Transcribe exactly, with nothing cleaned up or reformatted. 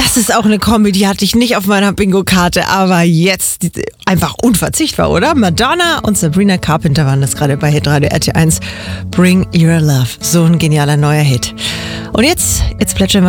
Das ist auch eine Kombi, die hatte ich nicht auf meiner Bingo-Karte, aber jetzt einfach unverzichtbar, oder? Madonna und Sabrina Carpenter waren das gerade bei Hitradio R T eins. Bring Your Love. So ein genialer neuer Hit. Und jetzt, jetzt plätschern wir